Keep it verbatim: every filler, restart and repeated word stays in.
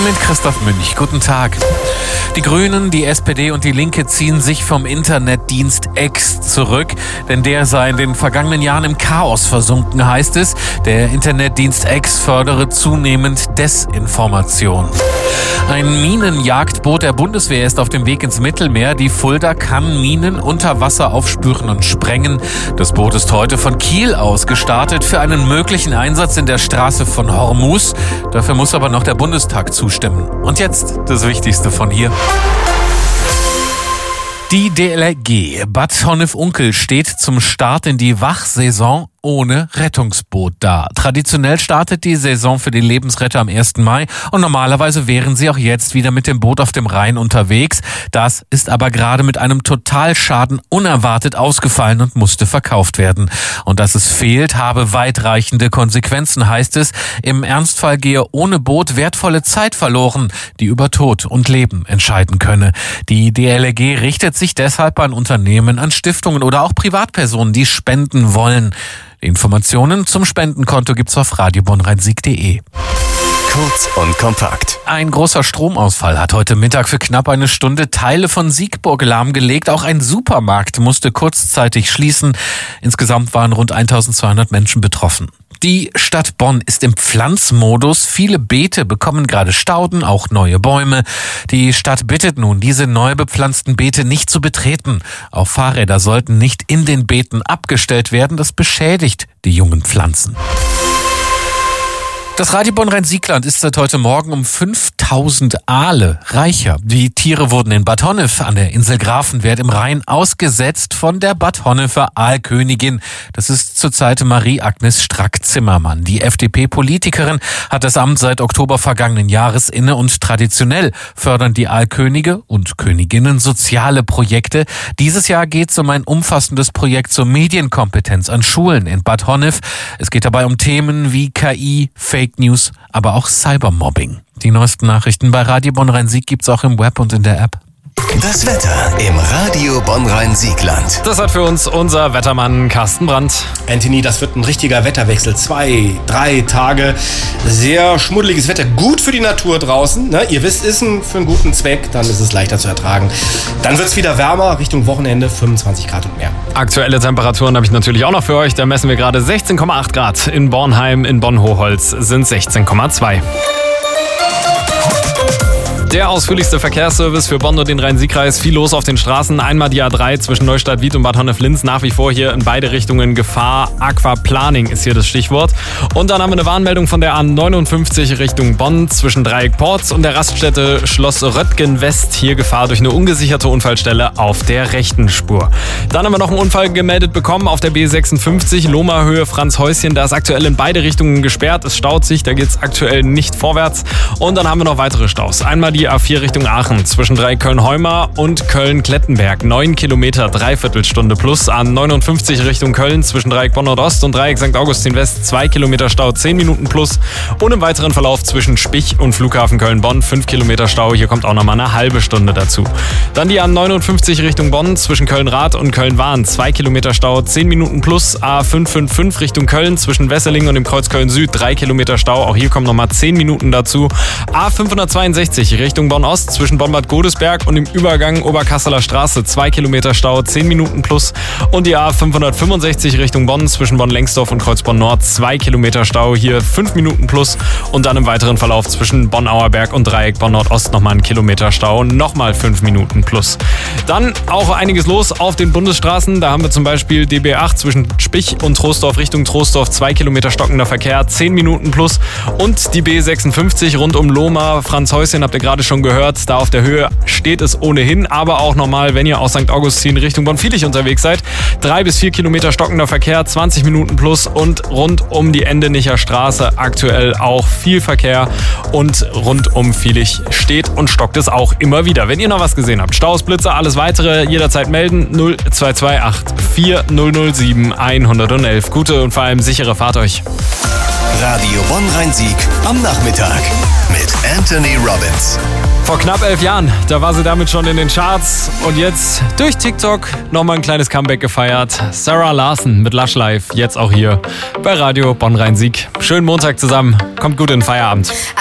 mit Christoph Münch. Guten Tag. Die Grünen, die S P D und die Linke ziehen sich vom Internetdienst X zurück, denn der sei in den vergangenen Jahren im Chaos versunken, heißt es. Der Internetdienst X fördere zunehmend Desinformation. Ein Minenjagdboot der Bundeswehr ist auf dem Weg ins Mittelmeer. Die Fulda kann Minen unter Wasser aufspüren und sprengen. Das Boot ist heute von Kiel aus gestartet für einen möglichen Einsatz in der Straße von Hormuz. Dafür muss aber noch der Bundestag zustimmen. Und jetzt das Wichtigste von hier. Die D L G Bad Honnef-Unkel steht zum Start in die Wachsaison ohne Rettungsboot da. Traditionell startet die Saison für die Lebensretter am ersten Mai und normalerweise wären sie auch jetzt wieder mit dem Boot auf dem Rhein unterwegs. Das ist aber gerade mit einem Totalschaden unerwartet ausgefallen und musste verkauft werden. Und dass es fehlt, habe weitreichende Konsequenzen, heißt es. Im Ernstfall gehe ohne Boot wertvolle Zeit verloren, die über Tod und Leben entscheiden könne. Die D L G richtet sich deshalb an Unternehmen, an Stiftungen oder auch Privatpersonen, die spenden wollen. Informationen zum Spendenkonto gibt's auf radio bonn rhein sieg punkt de. Kurz und kompakt. Ein großer Stromausfall hat heute Mittag für knapp eine Stunde Teile von Siegburg lahmgelegt. Auch ein Supermarkt musste kurzzeitig schließen. Insgesamt waren rund eintausendzweihundert Menschen betroffen. Die Stadt Bonn ist im Pflanzmodus. Viele Beete bekommen gerade Stauden, auch neue Bäume. Die Stadt bittet nun, diese neu bepflanzten Beete nicht zu betreten. Auch Fahrräder sollten nicht in den Beeten abgestellt werden. Das beschädigt die jungen Pflanzen. Das Radio Bonn-Rhein-Siegland ist seit heute Morgen um fünftausend Aale reicher. Die Tiere wurden in Bad Honnef an der Insel Grafenwerd im Rhein ausgesetzt von der Bad Honnefer Aalkönigin. Das ist zurzeit Marie-Agnes Strack-Zimmermann. Die F D P-Politikerin hat das Amt seit Oktober vergangenen Jahres inne und traditionell fördern die Aalkönige und Königinnen soziale Projekte. Dieses Jahr geht es um ein umfassendes Projekt zur Medienkompetenz an Schulen in Bad Honnef. Es geht dabei um Themen wie K I, Fake News, aber auch Cybermobbing. Die neuesten Nachrichten bei Radio Bonn-Rhein-Sieg gibt's auch im Web und in der App. Das Wetter im Radio Bonn-Rhein-Siegland. Das hat für uns unser Wettermann Carsten Brandt. Anthony, das wird ein richtiger Wetterwechsel. Zwei, drei Tage, sehr schmuddeliges Wetter. Gut für die Natur draußen. Ne? Ihr wisst, ist ein, für einen guten Zweck, dann ist es leichter zu ertragen. Dann wird es wieder wärmer, Richtung Wochenende fünfundzwanzig Grad und mehr. Aktuelle Temperaturen habe ich natürlich auch noch für euch. Da messen wir gerade sechzehn Komma acht Grad. In Bornheim, in Bonn-Hochholz sind sechzehn Komma zwei. Der ausführlichste Verkehrsservice für Bonn und den Rhein-Sieg-Kreis. Viel los auf den Straßen. Einmal die A drei zwischen Neustadt-Wied und Bad Honnef-Linz. Nach wie vor hier in beide Richtungen Gefahr. Aquaplaning ist hier das Stichwort. Und dann haben wir eine Warnmeldung von der A neunundfünfzig Richtung Bonn zwischen Dreieck Porz und der Raststätte Schloss Röttgen West. Hier Gefahr durch eine ungesicherte Unfallstelle auf der rechten Spur. Dann haben wir noch einen Unfall gemeldet bekommen auf der B sechsundfünfzig Lohmer Höhe Franzhäuschen. Da ist aktuell in beide Richtungen gesperrt. Es staut sich, da geht es aktuell nicht vorwärts. Und dann haben wir noch weitere Staus. Einmal die A vier Richtung Aachen zwischen Dreieck Köln-Heumar und Köln-Klettenberg. neun Kilometer, Dreiviertelstunde plus. A neunundfünfzig Richtung Köln zwischen Dreieck Bonn-Nordost und Dreieck Sankt Augustin West. zwei Kilometer Stau, zehn Minuten plus. Und im weiteren Verlauf zwischen Spich und Flughafen Köln-Bonn fünf Kilometer Stau. Hier kommt auch nochmal eine halbe Stunde dazu. Dann die A neunundfünfzig Richtung Bonn zwischen Köln-Rath und Köln-Wahn. zwei Kilometer Stau, zehn Minuten plus. A fünf fünf fünf Richtung Köln zwischen Wesseling und dem Kreuz Köln-Süd. drei Kilometer Stau. Auch hier kommen nochmal zehn Minuten dazu. A fünfhundertzweiundsechzig Richtung Bonn-Ost zwischen Bonn-Bad Godesberg und dem Übergang Oberkasseler Straße. zwei Kilometer Stau, zehn Minuten plus. Und die A fünfhundertfünfundsechzig Richtung Bonn zwischen Bonn-Lengsdorf und Kreuzbonn-Nord. zwei Kilometer Stau, hier fünf Minuten plus. Und dann im weiteren Verlauf zwischen Bonn-Auerberg und Dreieck Bonn-Nordost nochmal ein Kilometer Stau. Nochmal fünf Minuten plus. Dann auch einiges los auf den Bundesstraßen. Da haben wir zum Beispiel D B acht zwischen Spich und Troisdorf Richtung Troisdorf. zwei Kilometer stockender Verkehr, zehn Minuten plus. Und die B sechsundfünfzig rund um Lohmar, Franzhäuschen, habt ihr gerade schon gehört. Da auf der Höhe steht es ohnehin, aber auch normal, wenn ihr aus Sankt Augustin Richtung Bonn-Viehlich unterwegs seid. Drei bis vier Kilometer stockender Verkehr, zwanzig Minuten plus und rund um die Endenicher Straße aktuell auch viel Verkehr und rund um Viehlich steht und stockt es auch immer wieder. Wenn ihr noch was gesehen habt, Staus, Blitzer, alles weitere jederzeit melden. null zwei zwei acht vier null null sieben eins null eins. Gute und vor allem sichere Fahrt euch. Radio Bonn-Rhein-Sieg am Nachmittag mit Anthony Robbins. Vor knapp elf Jahren, da war sie damit schon in den Charts und jetzt durch TikTok nochmal ein kleines Comeback gefeiert. Sarah Larson mit Lush Life, jetzt auch hier bei Radio Bonn-Rhein-Sieg. Schönen Montag zusammen, kommt gut in den Feierabend.